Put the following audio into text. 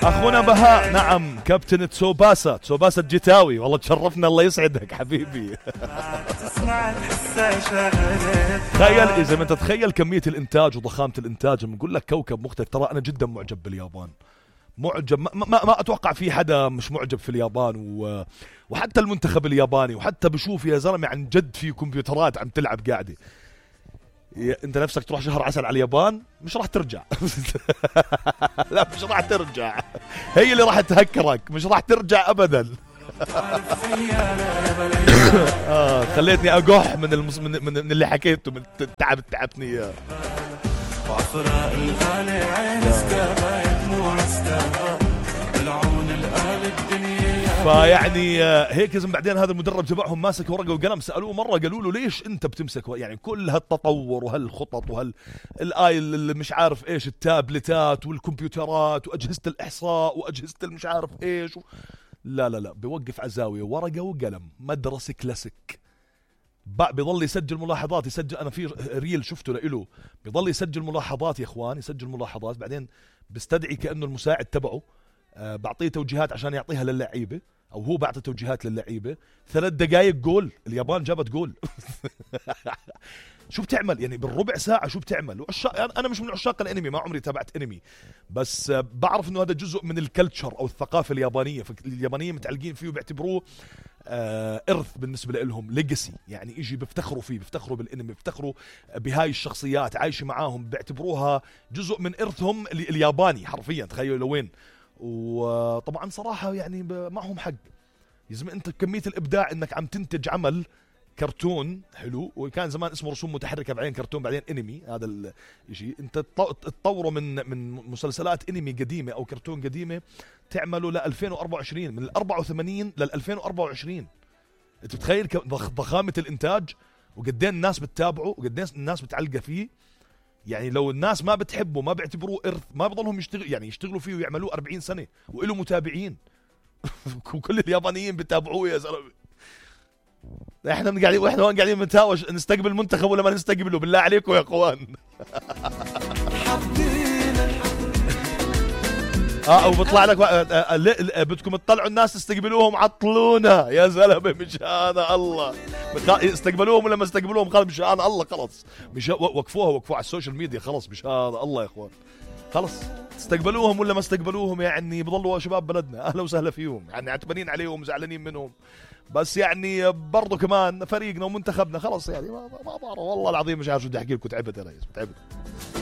أخونا بهاء. نعم كابتن تسوباسا الجتاوي، والله تشرفنا، الله يسعدك حبيبي. تخيل إذا ما تتخيل كمية الإنتاج وضخامة الإنتاج، بنقول لك كوكب مختلف. ترى أنا جدا معجب باليابان، معجب، ما أتوقع في حدا مش معجب في اليابان، وحتى المنتخب الياباني، وحتى بشوف يا زلمة عن جد في كمبيوترات عم تلعب قاعدة. انت نفسك تروح شهر عسل على اليابان مش راح ترجع. لا مش راح ترجع، هي اللي راح تهكرك، مش راح ترجع ابدا. خليتني اقح من اللي حكيته، من التعب تعبتني اياه. فيعني هيك لازم. بعدين هذا المدرب تبعهم ماسك ورقه وقلم، سالوه مره قالوا له ليش انت بتمسك يعني كل هالتطور وهالخطط وهالاي اللي مش عارف ايش، التابلتات والكمبيوترات واجهزه الاحصاء واجهزه المش عارف ايش لا بيوقف على زاويه ورقه وقلم، مدرسه كلاسيك. بيضل يسجل ملاحظات، يسجل. انا في ريل شفته له بيضل يسجل ملاحظات يا اخوان، يسجل ملاحظات. بعدين بيستدعي كانه المساعد تبعه، بعطيه توجيهات عشان يعطيها للعيبه، او هو بعطي توجيهات للعيبه. 3 دقائق جول، اليابان جابت جول. شو بتعمل يعني بالربع ساعه؟ شو بتعمل؟ انا مش من عشاق الانمي، ما عمري تابعت انمي، بس بعرف انه هذا جزء من الكلتشر او الثقافه اليابانيه. فاليابانيين متعلقين فيه وبيعتبروه ارث بالنسبه لهم، ليجاسي، يعني يجي بيفتخروا فيه، بيفتخروا بالانمي، بيفتخروا بهاي الشخصيات، عايشه معاهم، بيعتبروها جزء من ارثهم الياباني حرفيا. تخيلوا لوين. وطبعا صراحه يعني معهم حق يا زلمه. انت كميه الابداع انك عم تنتج عمل كرتون حلو، وكان زمان اسمه رسوم متحركه، بعدين كرتون، بعدين انمي. هذا الشيء انت تطوره من مسلسلات انمي قديمه او كرتون قديمه، تعمله ل 2024، من ال 84 لل 2024. انت بتخيل ضخامه الانتاج وقدين الناس بتتابعه وقدين الناس بتعلق فيه. يعني لو الناس ما بتحبه، ما بيعتبروه ارث، ما بضلهم يشتغلوا فيه ويعملوه 40 سنه وله متابعين. وكل اليابانيين بتابعوه يا زلمه. احنا قاعدين واحنا قاعدين بنتهاوش نستقبل المنتخب ولا ما نستقبله؟ بالله عليكم يا اخوان. وبطلع لك بدكم تطلعوا الناس تستقبلوهم، عطلونا يا زلمه، مش هذا الله. استقبلوهم ولا ما استقبلوهم خلص، مش هذا الله، خلص مش وقفوها على السوشيال ميديا، خلص مش هذا الله يا اخوان. خلص استقبلوهم ولا ما استقبلوهم، يعني بضلوا شباب بلدنا، اهلا وسهلا فيهم، يعني عتبانين عليهم زعلانين منهم، بس يعني برضو كمان فريقنا ومنتخبنا. خلص يعني ما بعرف والله العظيم، مش عارف شو بدي احكي لكم. تعبت يا ريس، تعبت.